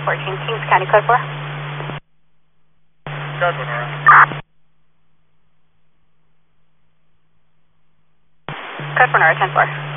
1014, Kings County, code 4. Code 4, Nora. Code 4, Nora, 10-4.